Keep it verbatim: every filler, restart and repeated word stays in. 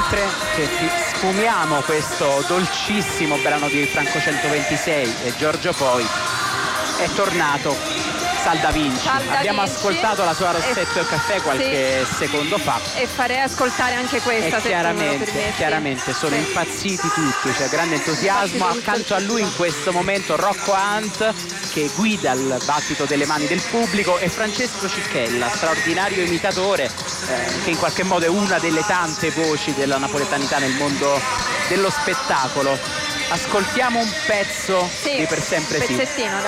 mentre che sfumiamo questo dolcissimo brano di Franco centoventisei e Giorgio Poi, è tornato Sal da Vinci. Sal da Abbiamo Vinci. ascoltato la sua Rossetto e Caffè qualche sì. secondo fa e farei ascoltare anche questa, e se chiaramente, tu me lo chiaramente sono sì. impazziti tutti, c'è grande entusiasmo. Accanto a lui in questo momento Rocco Hunt, che guida il battito delle mani del pubblico, e Francesco Cicchella, straordinario imitatore, eh, che in qualche modo è una delle tante voci della napoletanità nel mondo dello spettacolo. Ascoltiamo un pezzo sì, di Per Sempre Sì. Pezzettino, dai.